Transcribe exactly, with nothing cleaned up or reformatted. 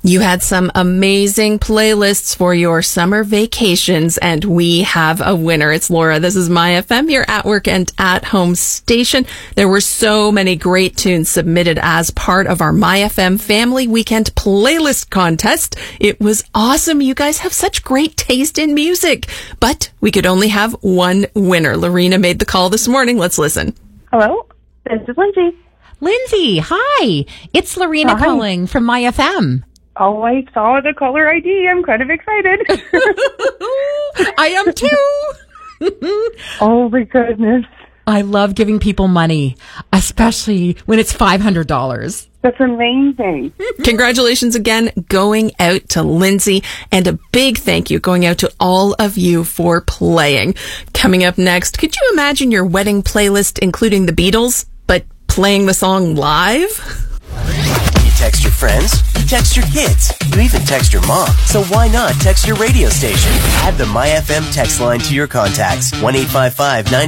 You had some amazing playlists for your summer vacations, and we have a winner. It's Laura. This is My F M, your at work and at home station. There were so many great tunes submitted as part of our My F M Family Weekend Playlist Contest. It was awesome. You guys have such great taste in music, but we could only have one winner. Lorena made the call this morning. Let's listen. Hello, this is Lindsay. Lindsay, hi. It's Lorena Hi. calling from My F M. Oh, I saw the caller I D. I'm kind of excited. I am too. Oh, my goodness. I love giving people money, especially when it's five hundred dollars. That's amazing. Congratulations again going out to Lindsay, and a big thank you going out to all of you for playing. Coming up next, could you imagine your wedding playlist including the Beatles, but playing the song live? You text your friends, you text your kids, you even text your mom. So why not text your radio station? Add the My F M text line to your contacts. one eight five five nine